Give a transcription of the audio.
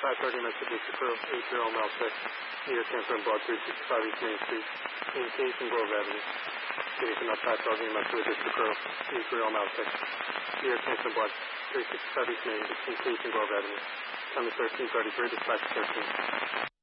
530 Mitsubishi Crew, 80 Mile 6. New York Cancer Blood 365 East Main Street, in Case and Grove Avenue. Getting from 530 Mitsubishi Crew, 80 Mile 6. New York Cancer Blood 365 East Main, in Case and Grove Avenue. Time is 13:33, dispatch 13.